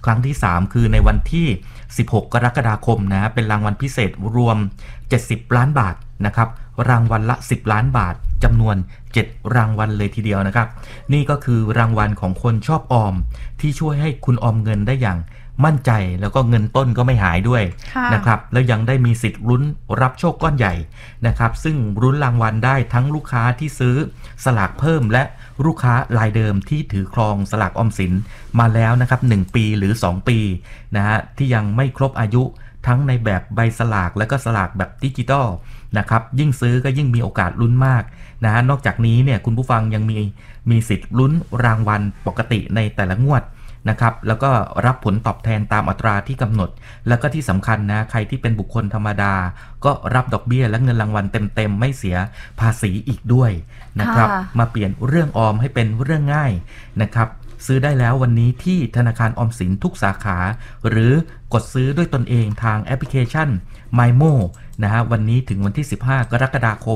ครั้งที่3คือในวันที่16กรกฎาคมนะเป็นรางวัลพิเศษรวม70ล้านบาทนะครับรางวัลละ10ล้านบาทจำนวน7รางวัลเลยทีเดียวนะครับนี่ก็คือรางวัลของคนชอบออมที่ช่วยให้คุณออมเงินได้อย่างมั่นใจแล้วก็เงินต้นก็ไม่หายด้วยนะครับแล้วยังได้มีสิทธิ์ลุ้นรับโชคก้อนใหญ่นะครับซึ่งลุ้นรางวัลได้ทั้งลูกค้าที่ซื้อสลากเพิ่มและลูกค้ารายเดิมที่ถือครองสลากออมสินมาแล้วนะครับ1ปีหรือ2ปีนะฮะที่ยังไม่ครบอายุทั้งในแบบใบสลากและก็สลากแบบดิจิตอลนะครับยิ่งซื้อก็ยิ่งมีโอกาสลุ้นมากนะฮะนอกจากนี้เนี่ยคุณผู้ฟังยังมีสิทธิ์ลุ้นรางวัลปกติในแต่ละงวดนะครับแล้วก็รับผลตอบแทนตามอัตราที่กำหนดแล้วก็ที่สำคัญนะใครที่เป็นบุคคลธรรมดาก็รับดอกเบี้ยและเงินรางวัลเต็มๆไม่เสียภาษีอีกด้วยนะครับมาเปลี่ยนเรื่องออมให้เป็นเรื่องง่ายนะครับซื้อได้แล้ววันนี้ที่ธนาคารออมสินทุกสาขาหรือกดซื้อด้วยตนเองทางแอปพลิเคชัน MyMo นะฮะวันนี้ถึงวันที่15กรกฎาคม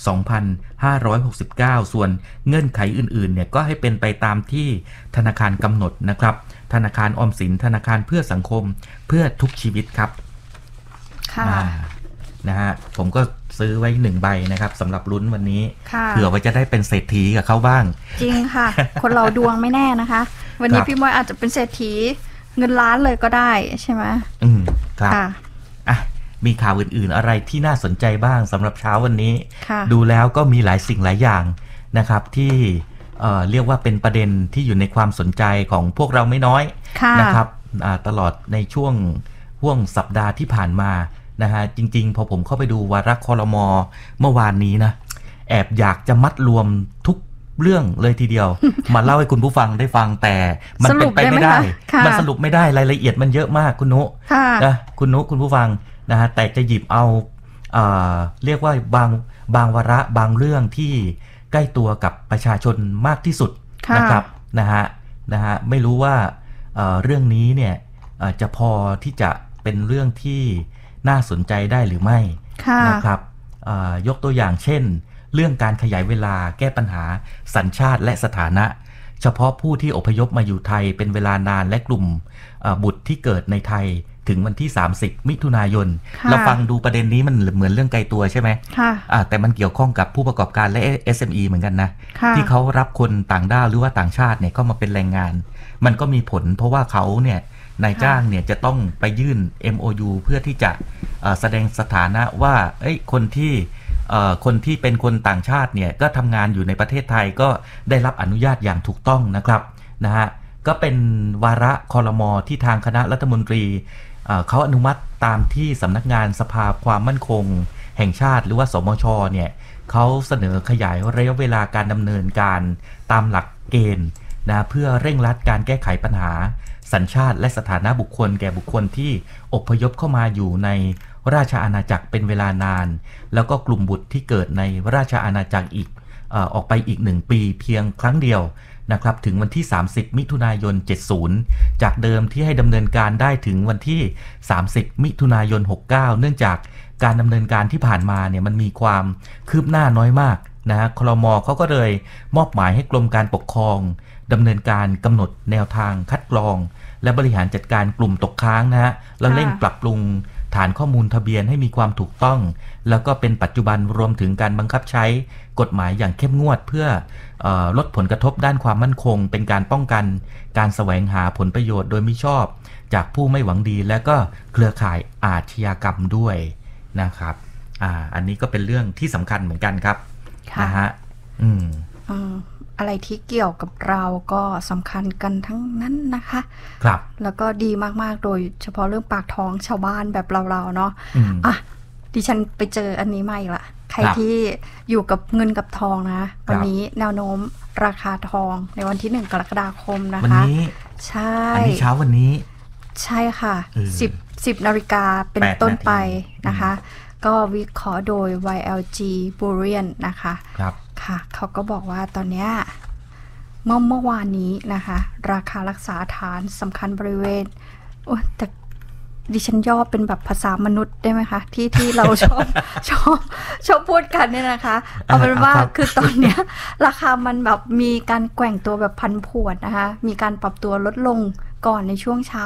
2569ส่วนเงื่อนไขอื่นๆเนี่ยก็ให้เป็นไปตามที่ธนาคารกำหนดนะครับธนาคารออมสินธนาคารเพื่อสังคมเพื่อทุกชีวิตครับค่ะนะฮะผมก็ซื้อไว้1ใบนะครับสำหรับลุ้นวันนี้เผื่อว่าจะได้เป็นเศรษฐีกับเขาบ้างจริงค่ะ คนเราดวงไม่แน่นะคะวันนี้พี่มวยอาจจะเป็นเศรษฐีเงินล้านเลยก็ได้ใช่ไหมครับอ่ะมีข่าวอื่นๆอะไรที่น่าสนใจบ้างสำหรับเช้าวันนี้ดูแล้วก็มีหลายสิ่งหลายอย่างนะครับที่เรียกว่าเป็นประเด็นที่อยู่ในความสนใจของพวกเราไม่น้อยนะครับตลอดในช่วงสัปดาห์ที่ผ่านมานะฮะจริงๆพอผมเข้าไปดูวาระครม.เมื่อวานนี้นะแอบอยากจะมัดรวมทุกเรื่องเลยทีเดียว มาเล่าให้คุณผู้ฟังได้ฟังแต่มันเป็นไปไม่ได้มันสรุปไม่ได้รายละเอียดมันเยอะมากคุณนุนะคุณนุคุณผู้ฟังนะฮะแต่จะหยิบเอาเรียกว่าบางวาระบางเรื่องที่ใกล้ตัวกับประชาชนมากที่สุดนะครับนะฮะไม่รู้ว่าเรื่องนี้เนี่ยจะพอที่จะเป็นเรื่องที่น่าสนใจได้หรือไม่นะครับยกตัวอย่างเช่นเรื่องการขยายเวลาแก้ปัญหาสัญชาติและสถานะเฉพาะผู้ที่อพยพมาอยู่ไทยเป็นเวลานานและกลุ่มบุตรที่เกิดในไทยถึงวันที่30มิถุนายนเราฟังดูประเด็นนี้มันเหมือนเรื่องไกลตัวใช่ไหมแต่มันเกี่ยวข้องกับผู้ประกอบการและ SME เหมือนกันนะที่เขารับคนต่างด้าวหรือว่าต่างชาติเนี่ยเข้ามาเป็นแรงงานมันก็มีผลเพราะว่าเขาเนี่ยนายจ้างเนี่ยจะต้องไปยื่น MOU เพื่อที่จะแสดงสถานะว่าคนที่เป็นคนต่างชาติเนี่ยก็ทำงานอยู่ในประเทศไทยก็ได้รับอนุญาตอย่างถูกต้องนะครับนะฮะก็เป็นวาระครม.ที่ทางคณะรัฐมนตรีเขาอนุมัติตามที่สำนักงานสภาความมั่นคงแห่งชาติหรือว่าสมช.เนี่ยเขาเสนอขยายระยะเวลาการดำเนินการตามหลักเกณฑ์นะเพื่อเร่งรัดการแก้ไขปัญหาสัญชาติและสถานะบุคคลแก่บุคคลที่อพยพเข้ามาอยู่ในราชอาณาจักรเป็นเวลานานแล้วก็กลุ่มบุตรที่เกิดในราชอาณาจักรออกไปอีก1ปีเพียงครั้งเดียวนะครับถึงวันที่30มิถุนายน70จากเดิมที่ให้ดำเนินการได้ถึงวันที่30มิถุนายน69เนื่องจากการดำเนินการที่ผ่านมาเนี่ยมันมีความคืบหน้าน้อยมากนะครม.เขาก็เลยมอบหมายให้กรมการปกครองดำเนินการกำหนดแนวทางคัดกรองและบริหารจัดการกลุ่มตกค้างนะฮะแล้วเร่งปรับปรุงฐานข้อมูลทะเบียนให้มีความถูกต้องแล้วก็เป็นปัจจุบันรวมถึงการบังคับใช้กฎหมายอย่างเข้มงวดเพื่อลดผลกระทบด้านความมั่นคงเป็นการป้องกันการแสวงหาผลประโยชน์โดยมิชอบจากผู้ไม่หวังดีและก็เครือข่ายอาชญากรรมด้วยนะครับอันนี้ก็เป็นเรื่องที่สำคัญเหมือนกันครับนะฮะอะไรที่เกี่ยวกับเราก็สำคัญกันทั้งนั้นนะคะครับแล้วก็ดีมากๆโดยเฉพาะเรื่องปากท้องชาวบ้านแบบเราๆเนาะดิฉันไปเจออันนี้มาอีกละใครที่อยู่กับเงินกับทองนะวันนี้แนวโน้มราคาทองในวันที่1กรกฎาคมนะคะวันนี้ใช่อันนี้เช้าวันนี้ใช่ค่ะ10 นาฬิกาเป็นต้นไปนะคะก็วิเคราะห์โดย YLG Bullion นะคะครับค่ะเขาก็บอกว่าตอนนี้เมื่อวานนี้นะคะราคารักษาฐานสำคัญบริเวณแต่ดิฉันย่อเป็นแบบภาษามนุษย์ได้ไหมคะที่เราชอบพูดกันเนี่ยนะคะเอาเป็นว่าคือตอนเนี้ยราคามันแบบมีการแกว่งตัวแบบพันผวนนะคะมีการปรับตัวลดลงก่อนในช่วงเช้า